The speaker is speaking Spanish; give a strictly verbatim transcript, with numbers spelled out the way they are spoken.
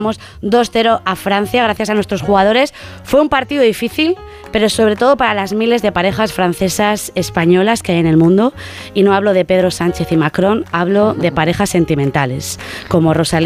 dos cero a Francia gracias a nuestros jugadores. Fue un partido difícil, pero sobre todo para las miles de parejas francesas españolas que hay en el mundo. Y no hablo de Pedro Sánchez y Macron, hablo de parejas sentimentales como Rosalía